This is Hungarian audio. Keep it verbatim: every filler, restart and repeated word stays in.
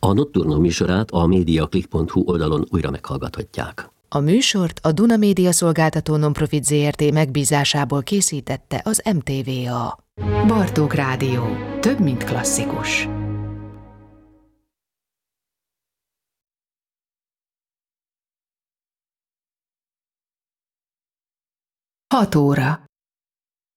A Nocturno műsorát a mediaclick pont hu oldalon újra meghallgathatják. A műsort a Duna Média Szolgáltató Nonprofit zé er té megbízásából készítette az em té vé á. Bartók Rádió. Több, mint klasszikus. Hat óra.